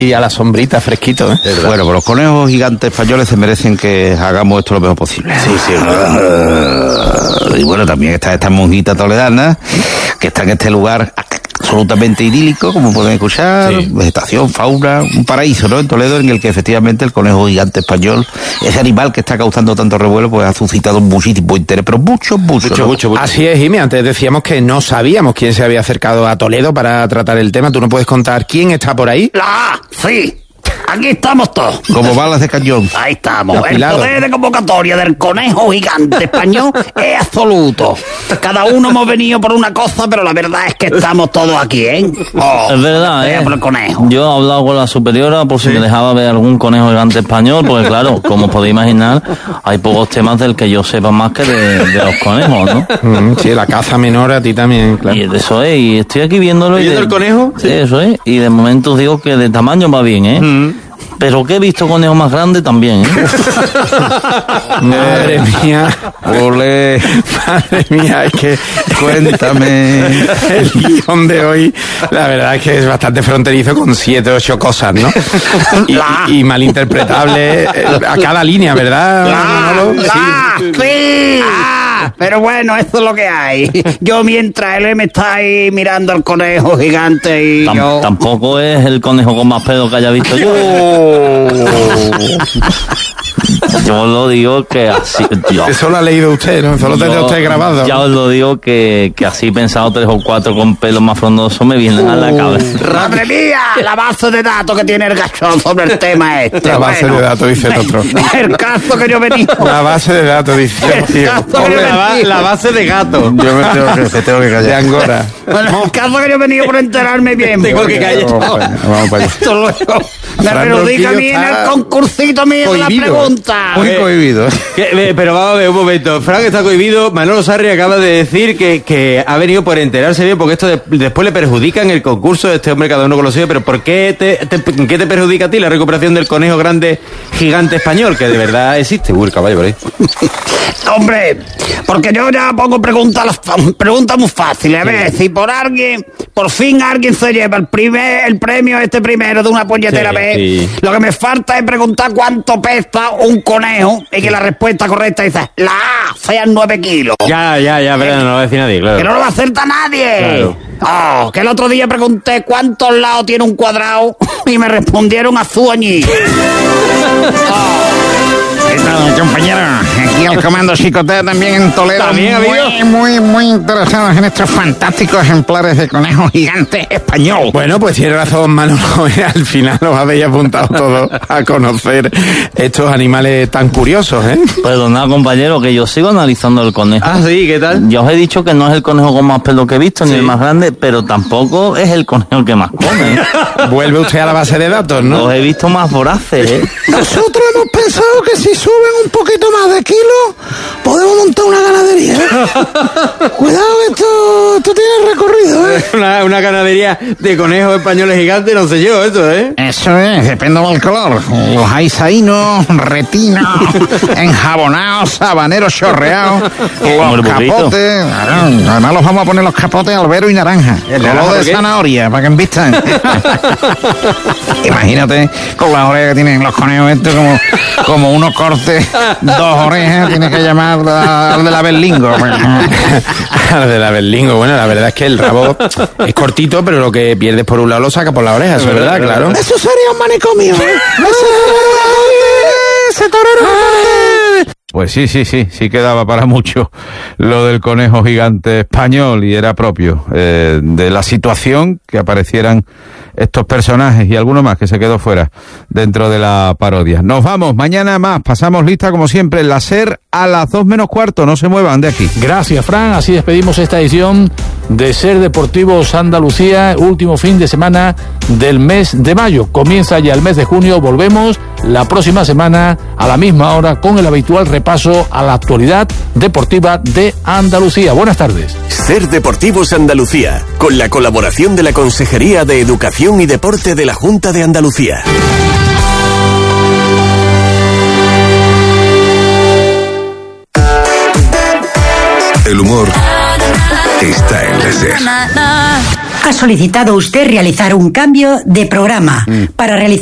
y a la sombrita fresquito, ¿eh? Bueno, pues los conejos gigantes españoles se merecen que hagamos esto lo mejor posible. Sí. Y bueno, también está esta monjita toledana, que está en este lugar absolutamente idílico, como pueden escuchar, vegetación, fauna, un paraíso, ¿no? En Toledo, en el que efectivamente el conejo gigante español, ese animal que está causando tanto revuelo, pues ha suscitado muchísimo interés, pero mucho. Así es, Jimmy, antes decíamos que no sabíamos quién se había acercado a Toledo para tratar el tema. ¿Tú no puedes contar quién está por ahí? Sí. Aquí estamos todos. Como balas de cañón. Ahí estamos. Afilado. El poder de convocatoria del conejo gigante español es absoluto. Cada uno hemos venido por una cosa, pero la verdad es que estamos todos aquí, ¿eh? Es verdad, Por el conejo. Yo he hablado con la superiora por si me dejaba ver algún conejo gigante español, porque claro, como podéis imaginar, hay pocos temas del que yo sepa más que de los conejos, ¿no? Sí, la caza menor a ti también, claro. Y eso es, y estoy aquí viéndolo. ¿Viendo el conejo? Sí. Eso es, y de momento os digo que de tamaño va bien, ¿eh? Pero que he visto conejos más grandes también, ¿eh? Madre mía. Olé. Madre mía, es que Cuéntame. el guión de hoy, la verdad es que es bastante fronterizo con 7 o 8 cosas, ¿no? Y malinterpretable a cada línea, ¿verdad? Manolo? Sí. Pero bueno, eso es lo que hay. Yo mientras él me está ahí mirando al conejo gigante y yo... Tampoco es el conejo con más pedo que haya visto yo. Yo lo digo que así... Eso lo ha leído usted, ¿no? Eso lo tendrá usted grabado. Ya os lo digo que así pensado 3 o 4 con pelos más frondosos me vienen a la cabeza. ¡Madre mía! La base de datos que tiene el gachón sobre el tema este. La base de datos, dice el otro. El caso que yo venía... La base de datos, dice el tío. La base de gato. Yo me tengo que De callar. Angora. Bueno, el caso que yo he venido por enterarme bien. Tengo que callar. Vamos para allá. Esto luego me perjudica a mí en el concursito mío de la cohibido. pregunta. Muy cohibido. Pero vamos a ver un momento. Frank está cohibido. Manolo Sarri acaba de decir que ha venido por enterarse bien, porque esto después le perjudica en el concurso de este hombre, cada uno con lo suyo. Pero ¿por qué qué te perjudica a ti la recuperación del conejo grande gigante español, que de verdad existe? Uy, el caballo por ahí. Hombre, porque yo ya pongo preguntas muy fáciles. A ver, si por fin alguien se lleva el premio primero de una puñetera vez, lo que me falta es preguntar cuánto pesa un conejo y que la respuesta correcta dice la A, sean 9 kilos. Ya, pero no lo va a decir nadie, claro. Que no lo va a acertar nadie. Claro. Oh, que el otro día pregunté cuántos lados tiene un cuadrado y me respondieron azuañí. ¿Qué tal, compañera? Aquí al Comando Chicotea también en Toledo. ¿También ha habido? Muy interesados en estos fantásticos ejemplares de conejo gigante español. Bueno, pues tiene razón Manolo. Al final os habéis apuntado todos a conocer estos animales tan curiosos, ¿eh? Perdonad, compañero, que yo sigo analizando el conejo. Ah, sí, ¿qué tal? Ya os he dicho que no es el conejo con más pelo que he visto, ni el más grande, pero tampoco es el conejo que más come. Vuelve usted a la base de datos, ¿no? Los he visto más voraces, ¿eh? Nosotros hemos pensado que si suben un poquito más de kilos, podemos montar una ganadería. Cuidado que esto tiene recorrido, ¿eh? Una ganadería de conejos españoles gigantes, no sé yo, eso, ¿eh? Eso es, depende del color. Los hay saínos, retinos, enjabonados, sabaneros chorreados, los capotes. Además los vamos a poner los capotes albero y naranja. El color de zanahoria, para que envistan. Imagínate con las orejas que tienen los conejos estos como unos cortes, 2 orejas, tiene que llamar al de la Berlingo. Al de la Berlingo. Bueno, la verdad es que el rabo es cortito, pero lo que pierdes por un lado lo saca por la oreja, eso es verdad, claro. Eso sería un manicomio, ¿eh? Ese torero. Pues sí quedaba para mucho lo del conejo gigante español, y era propio de la situación que aparecieran estos personajes y alguno más que se quedó fuera dentro de la parodia. Nos vamos, mañana más, pasamos lista como siempre, la SER a las 2 menos cuarto, no se muevan de aquí. Gracias, Fran, así despedimos esta edición de Ser Deportivos Andalucía, último fin de semana del mes de mayo. Comienza ya el mes de junio, volvemos la próxima semana a la misma hora con el habitual repaso a la actualidad deportiva de Andalucía. Buenas tardes. Ser Deportivos Andalucía, con la colaboración de la Consejería de Educación y Deporte de la Junta de Andalucía. El humor está en la SER. Ha solicitado usted realizar un cambio de programa para realizar